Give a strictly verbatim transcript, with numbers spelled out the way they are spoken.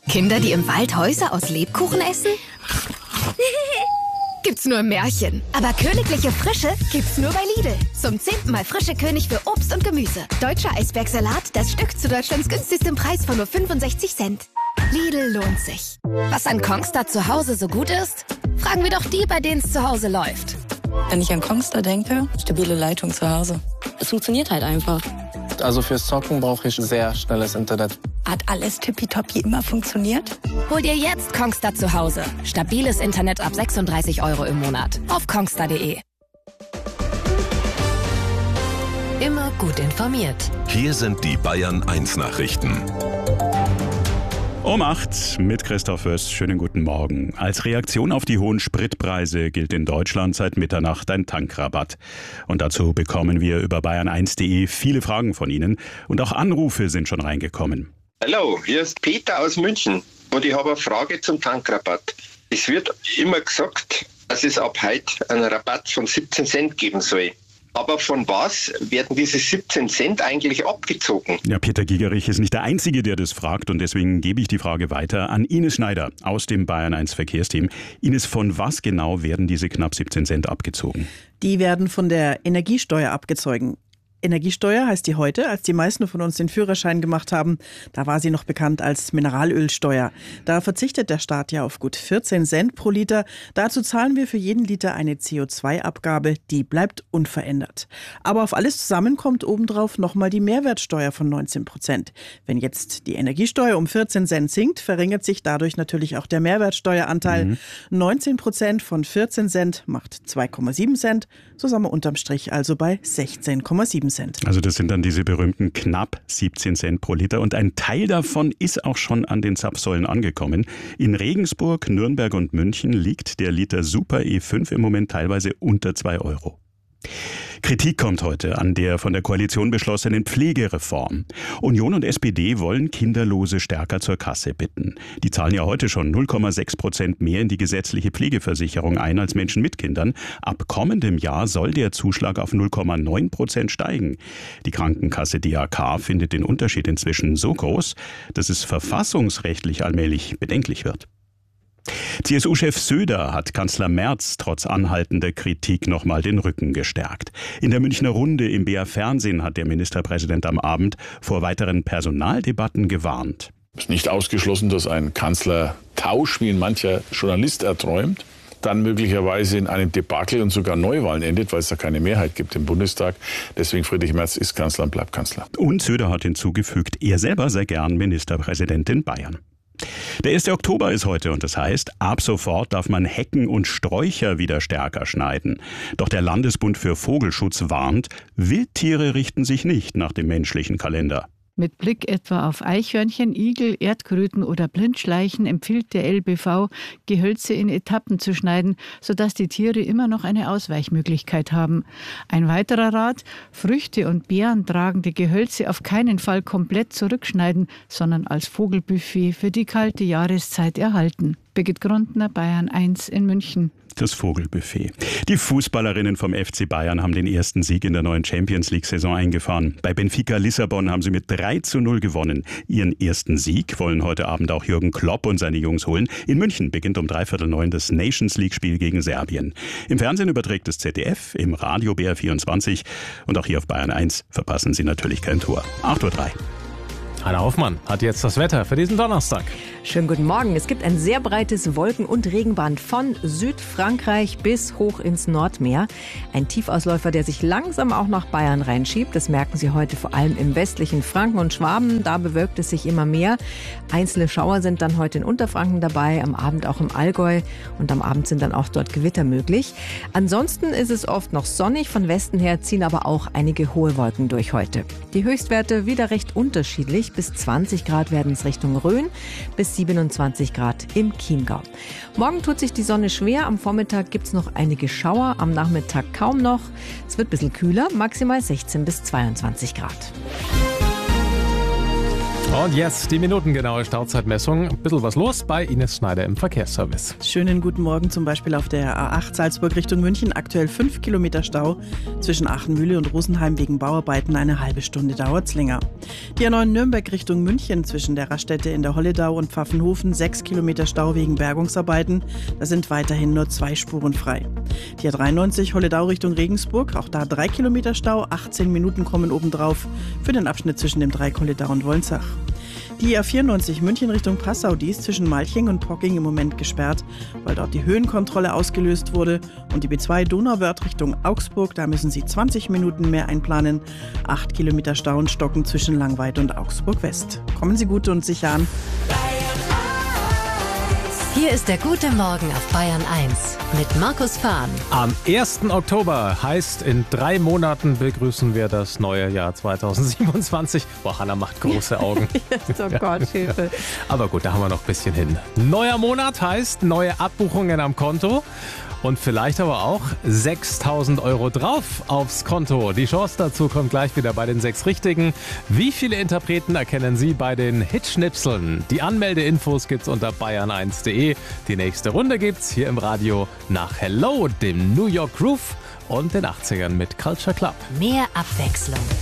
Kinder, die im Wald Häuser aus Lebkuchen essen? Gibt's nur im Märchen. Aber königliche Frische gibt's nur bei Lidl. Zum zehnten Mal frische König für Obst und Gemüse. Deutscher Eisbergsalat, das Stück zu Deutschlands günstigstem Preis von nur fünfundsechzig Cent. Lidl lohnt sich. Was an Kongstar zu Hause so gut ist? Fragen wir doch die, bei denen es zu Hause läuft. Wenn ich an Kongstar denke, stabile Leitung zu Hause. Es funktioniert halt einfach. Also fürs Zocken brauche ich sehr schnelles Internet. Hat alles tippitoppi immer funktioniert? Hol dir jetzt Kongstar zu Hause. Stabiles Internet ab sechsunddreißig Euro im Monat. Auf kongstar punkt de. Immer gut informiert. Hier sind die Bayern eins Nachrichten. Um acht mit Christoph Föß. Schönen guten Morgen. Als Reaktion auf die hohen Spritpreise gilt in Deutschland seit Mitternacht ein Tankrabatt. Und dazu bekommen wir über bayern eins punkt de viele Fragen von Ihnen. Und auch Anrufe sind schon reingekommen. Hallo, hier ist Peter aus München und ich habe eine Frage zum Tankrabatt. Es wird immer gesagt, dass es ab heute einen Rabatt von siebzehn Cent geben soll. Aber von was werden diese siebzehn Cent eigentlich abgezogen? Ja, Peter Gigerich ist nicht der Einzige, der das fragt, und deswegen gebe ich die Frage weiter an Ines Schneider aus dem Bayern eins Verkehrsteam. Ines, von was genau werden diese knapp siebzehn Cent abgezogen? Die werden von der Energiesteuer abgezogen. Energiesteuer heißt die heute, als die meisten von uns den Führerschein gemacht haben. Da war sie noch bekannt als Mineralölsteuer. Da verzichtet der Staat ja auf gut vierzehn Cent pro Liter. Dazu zahlen wir für jeden Liter eine C O zwei Abgabe, die bleibt unverändert. Aber auf alles zusammen kommt obendrauf nochmal die Mehrwertsteuer von neunzehn Prozent. Wenn jetzt die Energiesteuer um vierzehn Cent sinkt, verringert sich dadurch natürlich auch der Mehrwertsteueranteil. Mhm. neunzehn Prozent von vierzehn Cent macht zwei Komma sieben Cent. So sind wir unterm Strich also bei sechzehn Komma sieben Cent. Also das sind dann diese berühmten knapp siebzehn Cent pro Liter, und ein Teil davon ist auch schon an den Zapfsäulen angekommen. In Regensburg, Nürnberg und München liegt der Liter Super E fünf im Moment teilweise unter zwei Euro. Kritik kommt heute an der von der Koalition beschlossenen Pflegereform. Union und S P D wollen Kinderlose stärker zur Kasse bitten. Die zahlen ja heute schon null Komma sechs Prozent mehr in die gesetzliche Pflegeversicherung ein als Menschen mit Kindern. Ab kommendem Jahr soll der Zuschlag auf null Komma neun Prozent steigen. Die Krankenkasse D A K findet den Unterschied inzwischen so groß, dass es verfassungsrechtlich allmählich bedenklich wird. C S U-Chef Söder hat Kanzler Merz trotz anhaltender Kritik nochmal den Rücken gestärkt. In der Münchner Runde im B R Fernsehen hat der Ministerpräsident am Abend vor weiteren Personaldebatten gewarnt. Es ist nicht ausgeschlossen, dass ein Kanzlertausch, wie ihn mancher Journalist erträumt, dann möglicherweise in einem Debakel und sogar Neuwahlen endet, weil es da keine Mehrheit gibt im Bundestag. Deswegen Friedrich Merz ist Kanzler und bleibt Kanzler. Und Söder hat hinzugefügt, er selber sei gern Ministerpräsident in Bayern. Der erste Oktober ist heute, und das heißt, ab sofort darf man Hecken und Sträucher wieder stärker schneiden. Doch der Landesbund für Vogelschutz warnt, Wildtiere richten sich nicht nach dem menschlichen Kalender. Mit Blick etwa auf Eichhörnchen, Igel, Erdkröten oder Blindschleichen empfiehlt der L B V, Gehölze in Etappen zu schneiden, sodass die Tiere immer noch eine Ausweichmöglichkeit haben. Ein weiterer Rat: Früchte und Beeren tragende Gehölze auf keinen Fall komplett zurückschneiden, sondern als Vogelbuffet für die kalte Jahreszeit erhalten. Birgit Grundner, Bayern eins in München. Das Vogelbuffet. Die Fußballerinnen vom F C Bayern haben den ersten Sieg in der neuen Champions-League-Saison eingefahren. Bei Benfica Lissabon haben sie mit drei zu null gewonnen. Ihren ersten Sieg wollen heute Abend auch Jürgen Klopp und seine Jungs holen. In München beginnt um dreiviertel neun das Nations-League-Spiel gegen Serbien. Im Fernsehen überträgt das Z D F, im Radio B R vierundzwanzig und auch hier auf Bayern eins verpassen Sie natürlich kein Tor. acht Uhr drei. Heiner Hoffmann hat jetzt das Wetter für diesen Donnerstag. Schönen guten Morgen. Es gibt ein sehr breites Wolken- und Regenband von Südfrankreich bis hoch ins Nordmeer. Ein Tiefausläufer, der sich langsam auch nach Bayern reinschiebt. Das merken Sie heute vor allem im westlichen Franken und Schwaben. Da bewölkt es sich immer mehr. Einzelne Schauer sind dann heute in Unterfranken dabei, am Abend auch im Allgäu. Und am Abend sind dann auch dort Gewitter möglich. Ansonsten ist es oft noch sonnig. Von Westen her ziehen aber auch einige hohe Wolken durch heute. Die Höchstwerte wieder recht unterschiedlich. Bis zwanzig Grad werden es Richtung Rhön, bis siebenundzwanzig Grad im Chiemgau. Morgen tut sich die Sonne schwer. Am Vormittag gibt es noch einige Schauer, am Nachmittag kaum noch. Es wird ein bisschen kühler, maximal sechzehn bis zweiundzwanzig Grad. Und jetzt die minutengenaue Stauzeitmessung. Ein bisschen was los bei Ines Schneider im Verkehrsservice. Schönen guten Morgen, zum Beispiel auf der A acht Salzburg Richtung München. Aktuell fünf Kilometer Stau zwischen Aachenmühle und Rosenheim wegen Bauarbeiten. Eine halbe Stunde dauert's länger. Die A neun Nürnberg Richtung München zwischen der Raststätte in der Holledau und Pfaffenhofen. sechs Kilometer Stau wegen Bergungsarbeiten. Da sind weiterhin nur zwei Spuren frei. Die A dreiundneunzig Holledau Richtung Regensburg. Auch da drei Kilometer Stau. achtzehn Minuten kommen obendrauf für den Abschnitt zwischen dem Dreieck Holledau und Wolnzach. Die A vierundneunzig München Richtung Passau, die ist zwischen Malching und Pocking im Moment gesperrt, weil dort die Höhenkontrolle ausgelöst wurde. Und die B zwei Donauwörth Richtung Augsburg, da müssen Sie zwanzig Minuten mehr einplanen. acht Kilometer Stau und Stocken zwischen Langweid und Augsburg West. Kommen Sie gut und sicher an. Hier ist der gute Morgen auf Bayern eins mit Markus Fahn. Am ersten Oktober heißt, in drei Monaten begrüßen wir das neue Jahr zweitausendsiebenundzwanzig. Boah, Hannah macht große Augen. Oh Gott, Hilfe. Aber gut, da haben wir noch ein bisschen hin. Neuer Monat heißt neue Abbuchungen am Konto. Und vielleicht aber auch sechstausend Euro drauf aufs Konto. Die Chance dazu kommt gleich wieder bei den sechs Richtigen. Wie viele Interpreten erkennen Sie bei den Hitschnipseln? Die Anmeldeinfos gibt's unter bayern eins punkt de. Die nächste Runde gibt's hier im Radio nach Hello, dem New York Groove und den achtzigern mit Culture Club. Mehr Abwechslung.